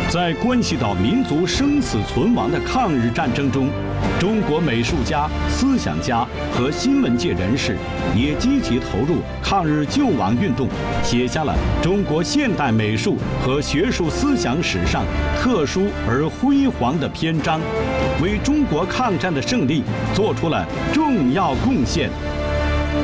在关系到民族生死存亡的抗日战争中，中国美术家、思想家和新闻界人士也积极投入抗日救亡运动，写下了中国现代美术和学术思想史上特殊而辉煌的篇章，为中国抗战的胜利做出了重要贡献。